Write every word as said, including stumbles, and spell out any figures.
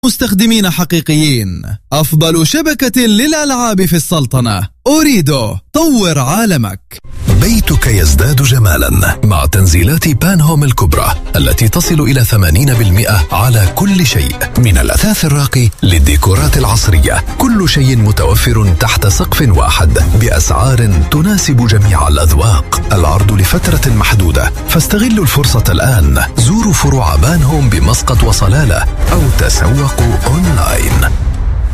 مستخدمين حقيقيين. أفضل شبكة للألعاب في السلطنة. أوريدو، طور عالمك. بيتك يزداد جمالا مع تنزيلات بانهوم الكبرى التي تصل إلى ثمانين بالمئة على كل شيء، من الأثاث الراقي للديكورات العصرية. كل شيء متوفر تحت سقف واحد بأسعار تناسب جميع الأذواق. العرض لفترة محدودة، فاستغلوا الفرصة الآن. زوروا فروع بانهوم بمسقط وصلالة أو تسوقوا أونلاين.